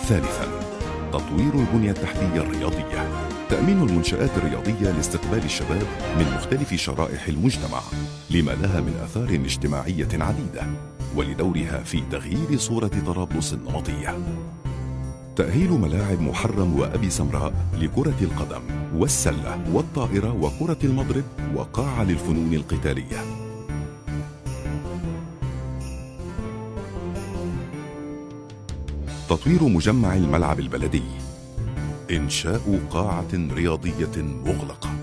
ثالثاً، تطوير البنية التحتية الرياضية، تأمين المنشآت الرياضية لاستقبال الشباب من مختلف شرائح المجتمع لما لها من آثار اجتماعية عديدة ولدورها في تغيير صورة طرابلس النمطية. تأهيل ملاعب محرم وأبي سمراء لكرة القدم والسلة والطائرة وكرة المضرب وقاعة للفنون القتالية. تطوير مجمع الملعب البلدي، إنشاء قاعة رياضية مغلقة.